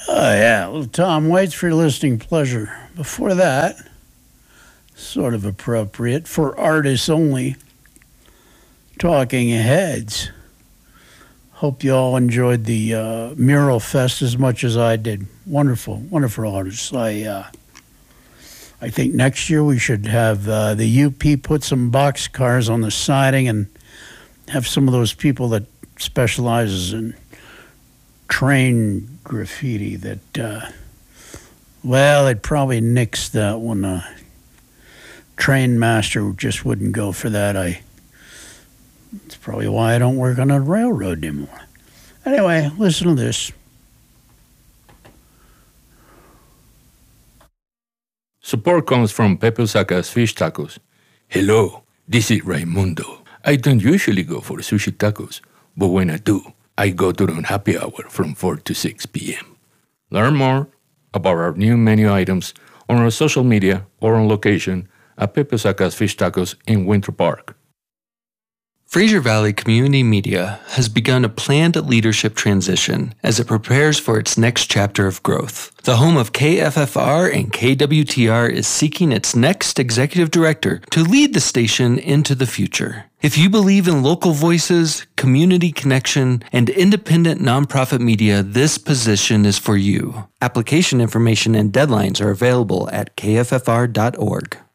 Oh, yeah. Well, Tom Waits for your listening pleasure. Before that, sort of appropriate for artists only, Talking Heads. Hope you all enjoyed the Mural Fest as much as I did. Wonderful, wonderful artists. I think next year we should have the UP put some boxcars on the siding and have some of those people that specializes in train graffiti that, they'd probably nix that one. Train master just wouldn't go for that. It's probably why I don't work on a railroad anymore. Anyway, listen to this. Support comes from Pepe Osaka's Fish Tacos. Hello, this is Raimundo. I don't usually go for sushi tacos, but when I do, I go during happy hour from 4 to 6 p.m. Learn more about our new menu items on our social media or on location at Pepe Osaka's Fish Tacos in Winter Park. Fraser Valley Community Media has begun a planned leadership transition as it prepares for its next chapter of growth. The home of KFFR and KWTR is seeking its next executive director to lead the station into the future. If you believe in local voices, community connection, and independent nonprofit media, this position is for you. Application information and deadlines are available at kffr.org.